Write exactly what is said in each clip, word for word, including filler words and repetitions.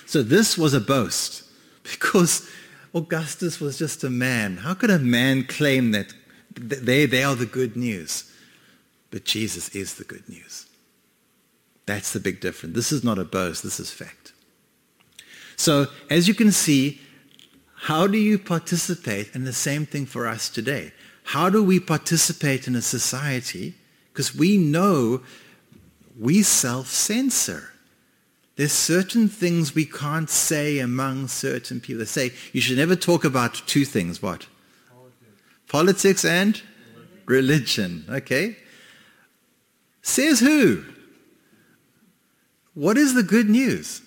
So this was a boast because Augustus was just a man. How could a man claim that they, they are the good news? But Jesus is the good news. That's the big difference. This is not a boast. This is fact. So as you can see, how do you participate in the same thing for us today? How do we participate in a society? Because we know we self-censor. There's certain things we can't say among certain people. They say you should never talk about two things. What? Politics, Politics and religion. Okay. Says who? What is the good news?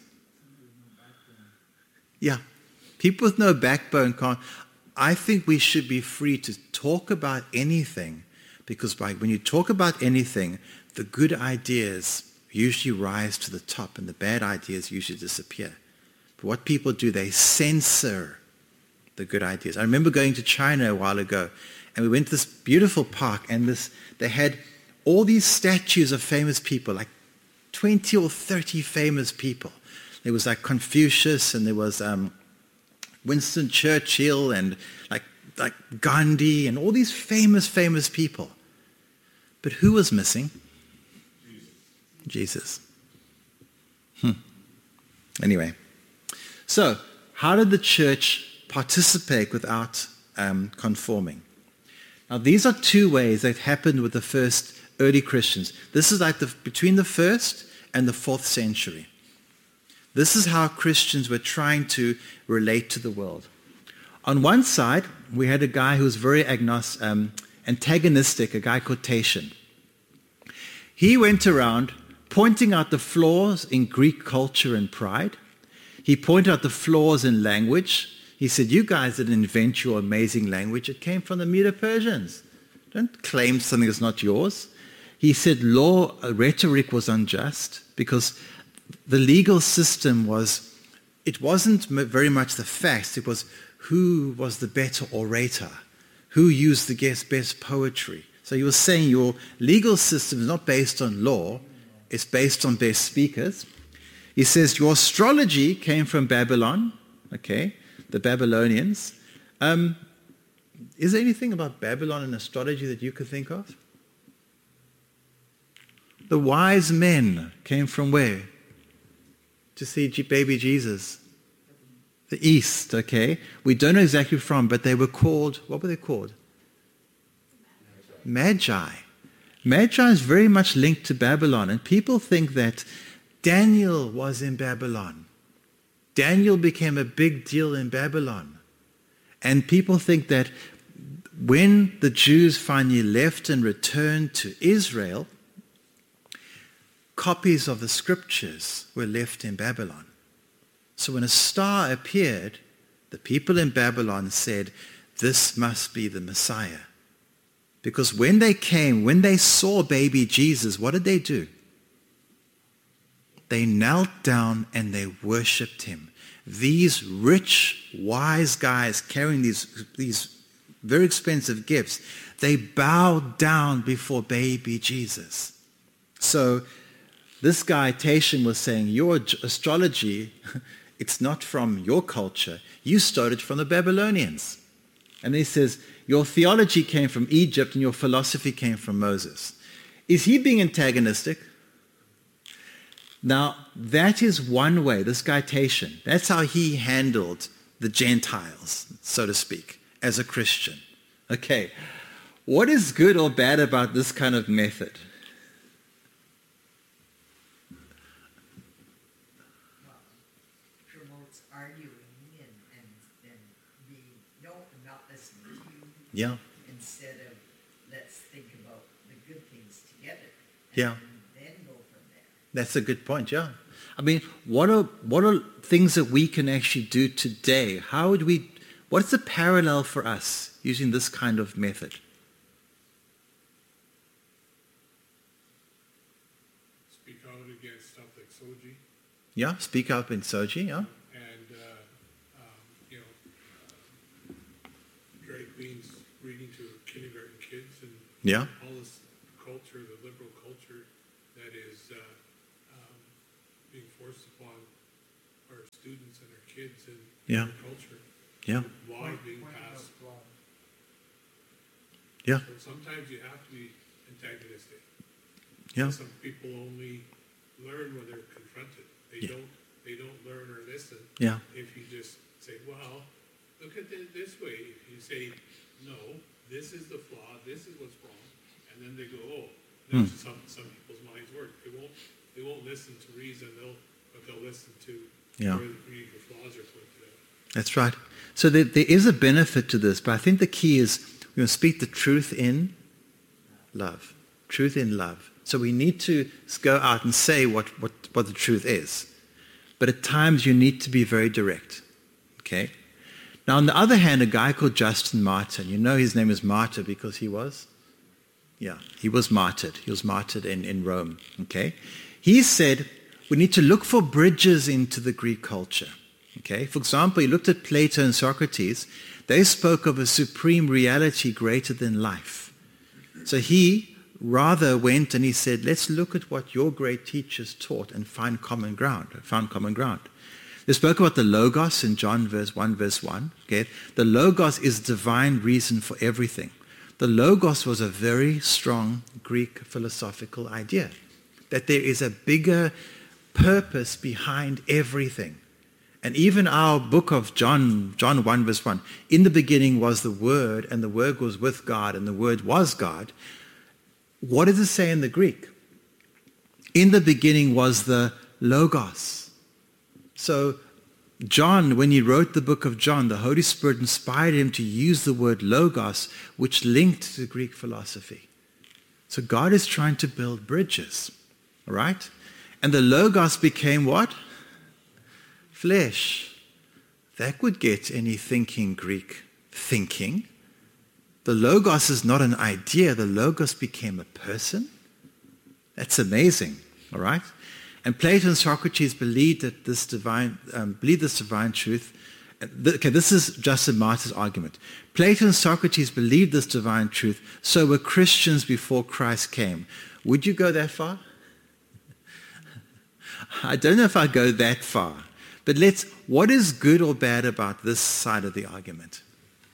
Yeah. People with no backbone can't. I think we should be free to talk about anything, because by, when you talk about anything, the good ideas usually rise to the top and the bad ideas usually disappear. But what people do, they censor the good ideas. I remember going to China a while ago, and we went to this beautiful park, and this they had all these statues of famous people, like twenty or thirty famous people. There was like Confucius, and there was um, Winston Churchill, and like like Gandhi, and all these famous, famous people. But who was missing? Jesus. Hmm. Anyway, so how did the church participate without um, conforming? Now, these are two ways that happened with the first early Christians. This is like the, between the first and the fourth century. This is how Christians were trying to relate to the world. On one side, we had a guy who was very agnos- um, antagonistic, a guy called Tatian. He went around pointing out the flaws in Greek culture and pride. He pointed out the flaws in language. He said, you guys didn't invent your amazing language. It came from the Medo-Persians. Don't claim something that's not yours. He said law, uh, rhetoric was unjust because the legal system was, it wasn't very much the facts. It was who was the better orator, who used the best poetry. So he was saying your legal system is not based on law, it's based on best speakers. He says your astrology came from Babylon, okay, the Babylonians. Um, is there anything about Babylon and astrology that you could think of? The wise men came from where? To see baby Jesus. The East, okay. We don't know exactly from, but they were called, what were they called? Magi. Magi is very much linked to Babylon, and people think that Daniel was in Babylon. Daniel became a big deal in Babylon. And people think that when the Jews finally left and returned to Israel, copies of the scriptures were left in Babylon. So when a star appeared, the people in Babylon said, this must be the Messiah. Because when they came, when they saw baby Jesus, what did they do? They knelt down and they worshipped him. These rich, wise guys carrying these, these very expensive gifts, they bowed down before baby Jesus. So this guy, Tatian, was saying, your astrology, it's not from your culture. You stole it from the Babylonians. And he says, your theology came from Egypt and your philosophy came from Moses. Is he being antagonistic? Now, that is one way, this guy Tatian, that's how he handled the Gentiles, so to speak, as a Christian. Okay, what is good or bad about this kind of method? Promotes arguing and, and, and being, no, not listening to you. Yeah. Instead of, let's think about the good things together. And Yeah. then go from there. That's a good point, yeah. I mean, what are what are things that we can actually do today? How would we, what's the parallel for us using this kind of method? Speak out against stuff like Soji. Yeah, speak up in Soji, yeah. And, uh, um, you know, uh, Drake Bean's reading to kindergarten kids and Yeah. all this culture, the liberal culture that is uh, um, being forced upon our students and our kids and Yeah. our culture. Yeah. Law Point- being point passed. out flaws. Yeah. So sometimes you have to be antagonistic. Yeah. Some people only learn when they're confronted. They Yeah. don't. They don't learn or listen. Yeah. If you just say, "Well, look at it this way." If you say, "No, this is the flaw. This is what's wrong," and then they go, "Oh," that's Hmm. some some people's minds work. They won't. They won't listen to reason. They'll, but they'll listen to Yeah. where the your flaws are pointed out. That's right. So there, there is a benefit to this, but I think the key is we're going to speak the truth in love. Truth in love. So we need to go out and say what, what, what the truth is. But at times you need to be very direct. Okay? Now on the other hand, a guy called Justin Martyr, you know his name is Martyr because he was? Yeah, he was martyred. He was martyred in, in Rome. Okay? He said we need to look for bridges into the Greek culture. Okay? For example, he looked at Plato and Socrates. They spoke of a supreme reality greater than life. So he rather went and he said, let's look at what your great teachers taught and find common ground, found common ground. They spoke about the Logos in John verse one, verse one. Okay? The Logos is divine reason for everything. The Logos was a very strong Greek philosophical idea, that there is a bigger purpose behind everything. And even our book of John, John one verse one, in the beginning was the Word, and the Word was with God, and the Word was God. What does it say in the Greek? In the beginning was the Logos. So John, when he wrote the book of John, the Holy Spirit inspired him to use the word Logos, which linked to Greek philosophy. So God is trying to build bridges, all right? And the Logos became what? Flesh. That would get any thinking Greek thinking. The Logos is not an idea. The Logos became a person. That's amazing, all right? And Plato and Socrates believed that this divine, um, believed this divine truth. Okay, this is Justin Martyr's argument. Plato and Socrates believed this divine truth, so were Christians before Christ came. Would you go that far? I don't know if I go that far. But let's, what is good or bad about this side of the argument?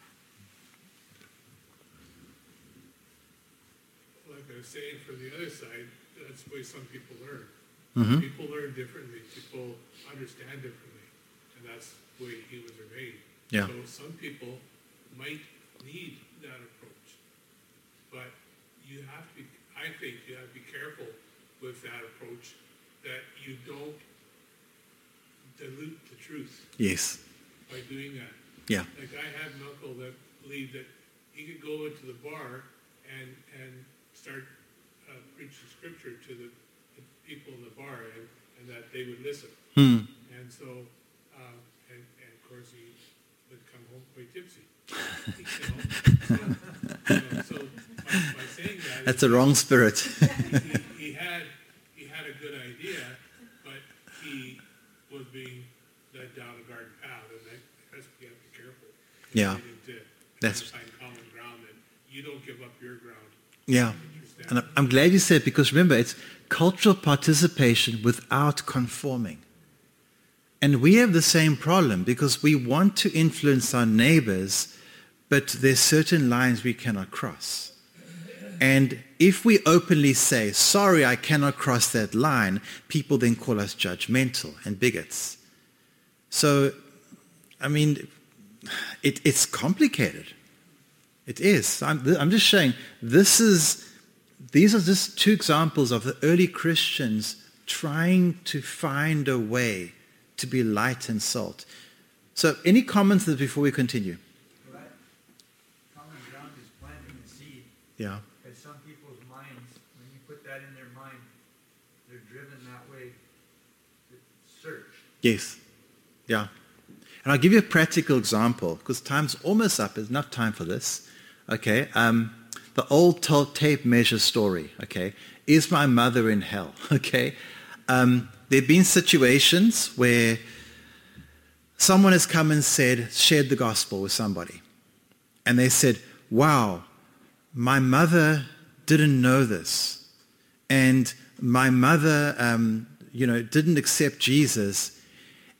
Like I was saying, for the other side, that's the way some people learn. Mm-hmm. People learn differently. People understand differently. And that's the way humans are made. Yeah. So some people might need that approach. But you have to be, I think you have to be careful with that approach, that you don't dilute the truth Yes. by doing that. Yeah. Like I had an uncle that believed that he could go into the bar and and start uh, preaching scripture to the, the people in the bar, and, and that they would listen. Hmm. And so, um, and, and of course he would come home quite tipsy. You know? So, you know, so by, by saying that, That's a wrong spirit. he, he had he had a good idea, but he was being led down a garden path, and that has to be, you have to be careful. Yeah. To, to That's- find common ground, and you don't give up your ground. Yeah. You stand And I'm glad you said, because remember, it's cultural participation without conforming. And we have the same problem because we want to influence our neighbors, but there's certain lines we cannot cross. And if we openly say, sorry, I cannot cross that line, people then call us judgmental and bigots. So, I mean, it, it's complicated. It is. I'm, I'm just showing, this is, these are just two examples of the early Christians trying to find a way to be light and salt. So any comments before we continue? Well, that common ground is planting the seed. Yeah. Because some people's minds, when you put that in their mind, they're driven that way to search. Yes. Yeah. And I'll give you a practical example because time's almost up. There's enough time for this. Okay. Um, the old told tape measure story. Okay. Is my mother in hell? Okay. Um, there have been situations where someone has come and said, shared the gospel with somebody. And they said, wow, my mother didn't know this. And my mother, um, you know, didn't accept Jesus.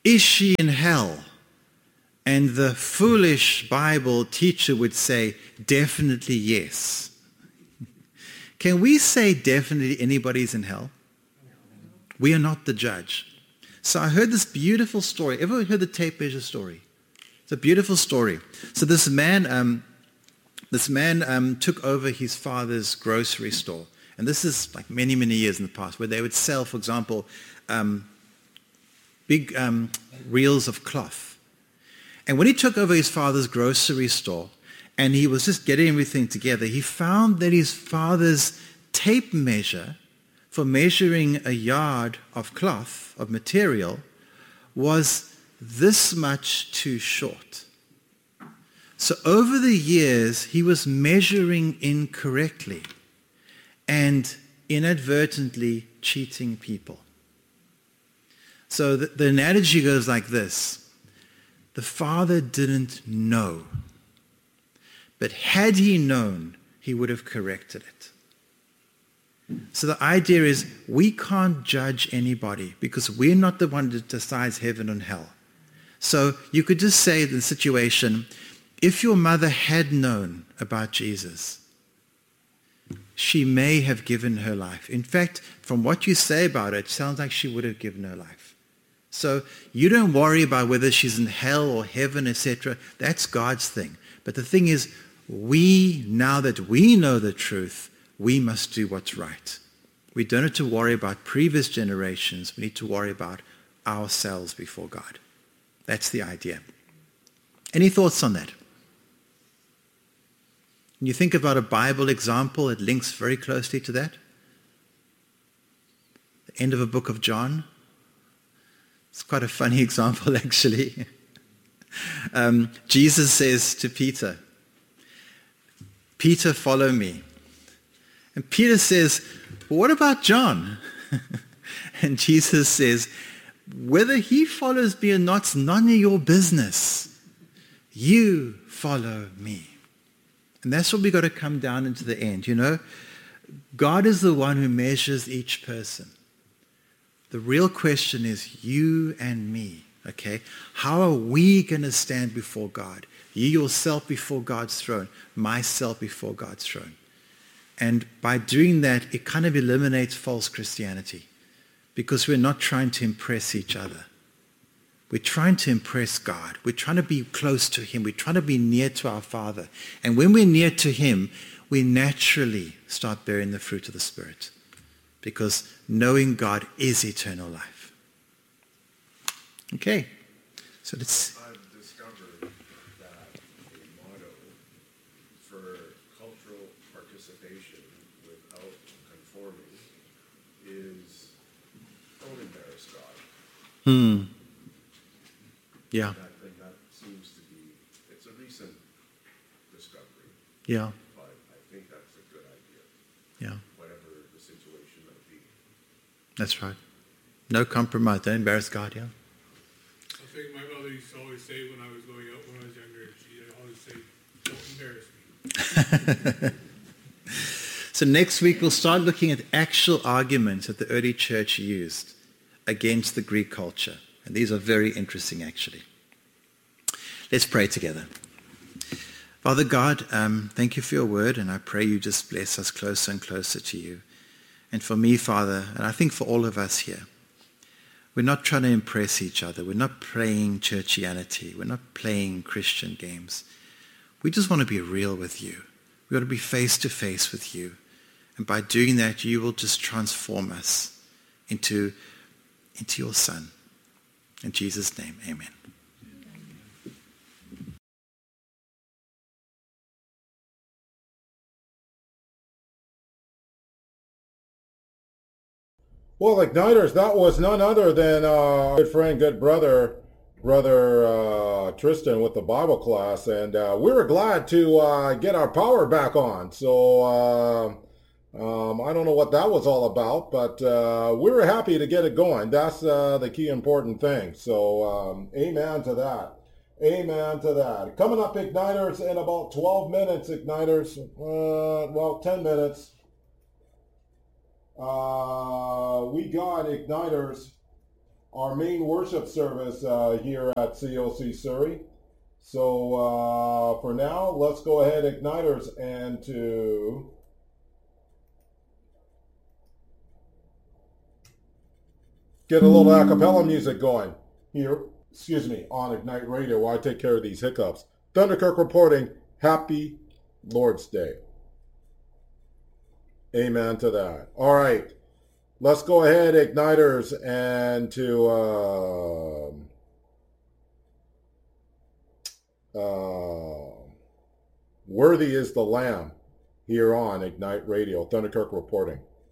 is she in hell? And the foolish Bible teacher would say, definitely yes. Can we say definitely anybody's in hell? We are not the judge. So I heard this beautiful story. Ever heard the tape measure story? It's a beautiful story. So this man, um, this man um, took over his father's grocery store. And this is like many, many years in the past, where they would sell, for example, um, big um, reels of cloth. And when he took over his father's grocery store, and he was just getting everything together, he found that his father's tape measure for measuring a yard of cloth, of material, was this much too short. So over the years, he was measuring incorrectly and inadvertently cheating people. So the, the analogy goes like this. The father didn't know, but had he known, he would have corrected it. So the idea is we can't judge anybody because we're not the one that decides heaven and hell. So you could just say in the situation, if your mother had known about Jesus, she may have given her life. In fact, from what you say about it, it sounds like she would have given her life. So you don't worry about whether she's in hell or heaven, et cetera. That's God's thing. But the thing is, we, now that we know the truth, we must do what's right. We don't have to worry about previous generations. We need to worry about ourselves before God. That's the idea. Any thoughts on that? When you think about a Bible example, it links very closely to that. The end of a book of John. It's quite a funny example, actually. um, Jesus says to Peter, Peter, follow me. And Peter says, well, what about John? And Jesus says, whether he follows me or not, it's none of your business. You follow me. And that's what we've got to come down into the end, you know. God is the one who measures each person. The real question is you and me, okay? How are we going to stand before God? You yourself before God's throne, myself before God's throne. And by doing that, it kind of eliminates false Christianity because we're not trying to impress each other. We're trying to impress God. We're trying to be close to him. We're trying to be near to our Father. And when we're near to him, we naturally start bearing the fruit of the Spirit because knowing God is eternal life. Okay, so let's... I've discovered that a motto for cultural participation without conforming is don't embarrass God. Hmm. Yeah. That, and that seems to be, it's a recent discovery. Yeah. But I think that's a good idea. Yeah. Whatever the situation might be. That's right. No compromise. Don't embarrass God, yeah? I think my mother used to always say when I was going out when I was younger, she'd always say, don't embarrass me. So next week we'll start looking at actual arguments that the early church used against the Greek culture. And these are very interesting, actually. Let's pray together. Father God, um, thank you for your word, and I pray you just bless us closer and closer to you. And for me, Father, and I think for all of us here, we're not trying to impress each other. We're not playing churchianity. We're not playing Christian games. We just want to be real with you. We want to be face to face with you. And by doing that, you will just transform us into, into your Son. In Jesus' name, amen. Well, Igniters, that was none other than uh, good friend, good brother, brother uh, Tristan with the Bible class. And uh, we were glad to uh, get our power back on. So uh, um, I don't know what that was all about, but uh, we were happy to get it going. That's uh, the key important thing. So um, amen to that. Amen to that. Coming up, Igniters, in about twelve minutes, Igniters. Uh, well, ten minutes. Uh, we got Igniters our main worship service uh, here at C O C Surrey. So uh, for now, let's go ahead, Igniters, and to get a little a cappella music going here, excuse me, on Ignite Radio while I take care of these hiccups. Thunderkirk reporting, happy Lord's Day. Amen to that. All right. Let's go ahead, Igniters, and to uh, uh, Worthy is the Lamb here on Ignite Radio. Thunderkirk reporting.